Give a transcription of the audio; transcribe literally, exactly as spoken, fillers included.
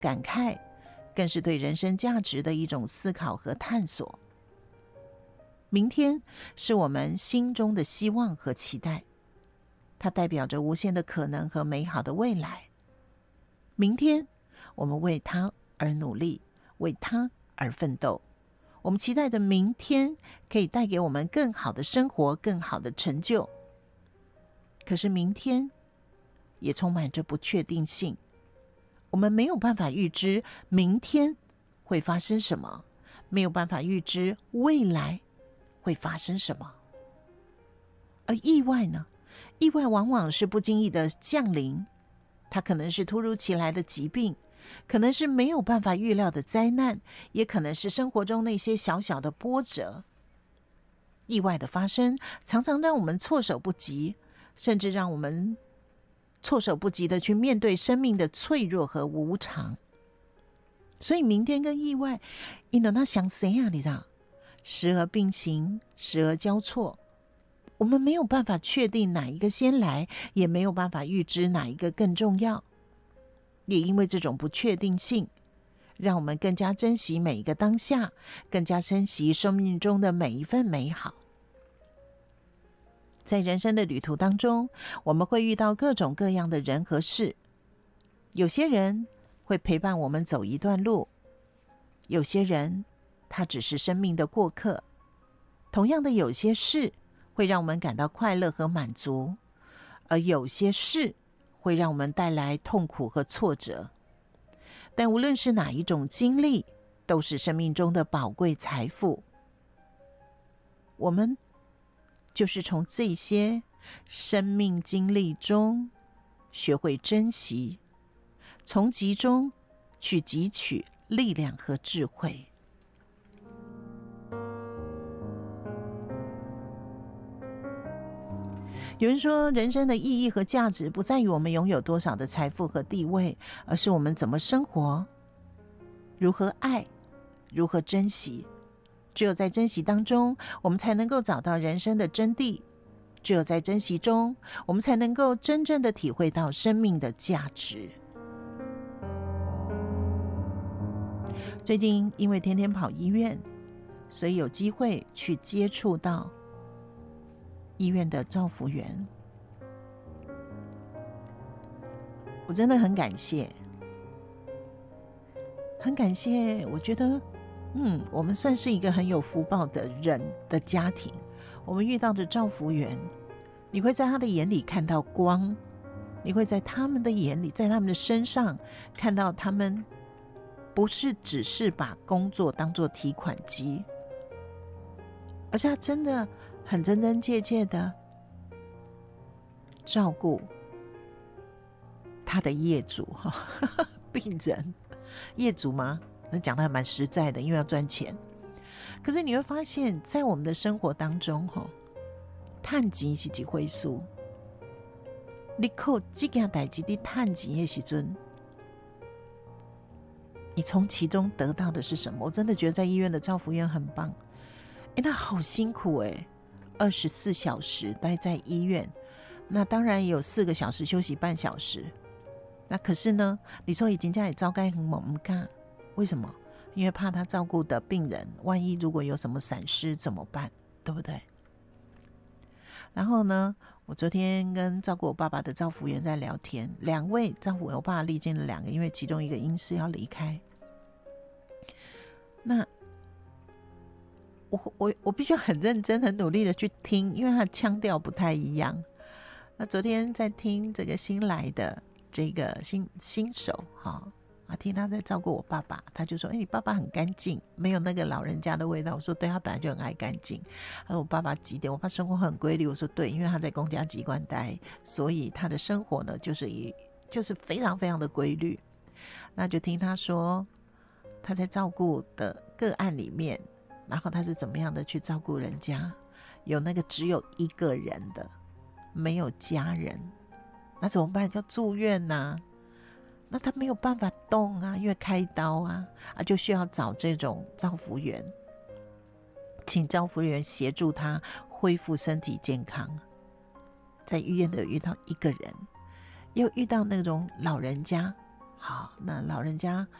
感慨，更是对人生价值的一种思考和探索。明天是我们心中的希望和期待，它代表着无限的可能和美好的未来。明天，我们为它而努力，为它而奋斗。我们期待的明天可以带给我们更好的生活，更好的成就。可是明天也充满着不确定性，我们没有办法预知明天会发生什么，没有办法预知未来会发生什么。而意外呢？意外往往是不经意的降临，它可能是突如其来的疾病，可能是没有办法预料的灾难，也可能是生活中那些小小的波折。意外的发生常常让我们措手不及，甚至让我们措手不及的去面对生命的脆弱和无常。所以明天跟意外因为它相生啊，你知道，时而并行，时而交错，我们没有办法确定哪一个先来，也没有办法预知哪一个更重要。也因为这种不确定性，让我们更加珍惜每一个当下，更加珍惜生命中的每一份美好。在人生的旅途当中，我们会遇到各种各样的人和事，有些人会陪伴我们走一段路，有些人他只是生命的过客。同样的，有些事会让我们感到快乐和满足，而有些事会让我们带来痛苦和挫折。但无论是哪一种经历，都是生命中的宝贵财富。我们就是从这些生命经历中学会珍惜，从其中去汲取力量和智慧。有人说，人生的意义和价值不在于我们拥有多少的财富和地位，而是我们怎么生活，如何爱，如何珍惜。只有在珍惜当中，我们才能够找到人生的真谛；只有在珍惜中，我们才能够真正的体会到生命的价值。最近因为天天跑医院，所以有机会去接触到医院的照服员，我真的很感谢，很感谢。我觉得，嗯，我们算是一个很有福报的人的家庭。我们遇到的照服员，你会在他的眼里看到光，你会在他们的眼里，在他们的身上看到他们不是只是把工作当作提款机，而是他真的很真真切切的照顾他的业主病人。业主吗？那讲得还蛮实在的，因为要赚钱。可是你会发现，在我们的生活当中，赚钱是一回事，你靠这件事情你赚钱的时候，你从其中得到的是什么？我真的觉得在医院的照服员很棒。欸，那好辛苦欸，二十四小时待在医院，那当然也有四个小时休息半小时。那可是呢，你说已经在招该很猛干，为什么？因为怕他照顾的病人，万一如果有什么闪失怎么办？对不对？然后呢，我昨天跟照顾我爸爸的照服员在聊天，两位照顾我爸爸历经了两个，因为其中一个医师要离开。那我我我必须很认真、很努力的去听，因为他的腔调不太一样。那昨天在听这个新来的这个新新手哈。啊，听他在照顾我爸爸，他就说：“哎、欸，你爸爸很干净，没有那个老人家的味道。”我说：“对，他本来就很爱干净。”他说：“我爸爸几点？我爸生活很规律。”我说：“对，因为他在公家机关待，所以他的生活呢，就是以就是非常非常的规律。”那就听他说他在照顾的个案里面，然后他是怎么样的去照顾人家，有那个只有一个人的，没有家人，那怎么办？要住院啊。那他没有办法动啊，因为开刀啊，啊就需要找这种照服员，请照服员协助他恢复身体健康。在医院的遇到一个人，又遇到那种老人家， 好，那老人家